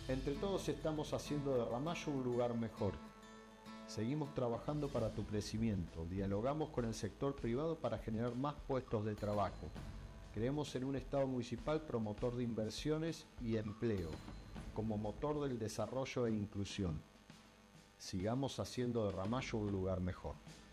Entre todos estamos haciendo de Ramallo un lugar mejor. Seguimos trabajando para tu crecimiento, dialogamos con el sector privado para generar más puestos de trabajo. Creemos en un Estado municipal promotor de inversiones y empleo, como motor del desarrollo e inclusión. Sigamos haciendo de Ramallo un lugar mejor.